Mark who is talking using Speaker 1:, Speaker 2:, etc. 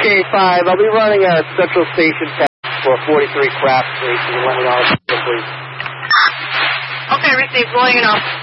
Speaker 1: Okay, 5. I'll be running a Central Station test for 43 Craft Street. Can you let me know quickly?
Speaker 2: Okay, received. Rolling it off.